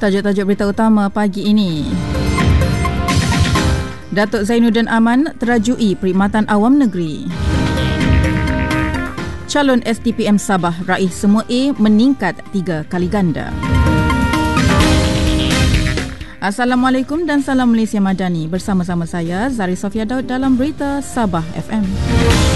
Tajuk-tajuk berita utama pagi ini. Datuk Zainuddin Aman terajui perkhidmatan awam negeri. Calon SDPM Sabah raih semua A meningkat 3 kali ganda. Assalamualaikum dan salam Malaysia Madani. Bersama-sama saya Zari Sofia Daud dalam Berita Sabah FM.